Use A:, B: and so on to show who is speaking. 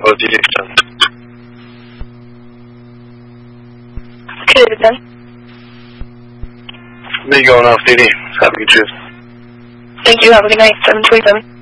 A: Bravo direction.
B: Okay, then.
A: There you go now, Stevie. Have a good trip.
B: Thank you. Have a good night. 727.